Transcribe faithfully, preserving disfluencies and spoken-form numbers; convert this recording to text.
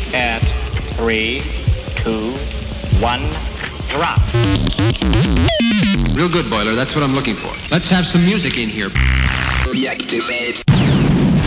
at three, two, one, drop. Real good, Boiler. That's what I'm looking for. Let's have some music in here. Reactivate.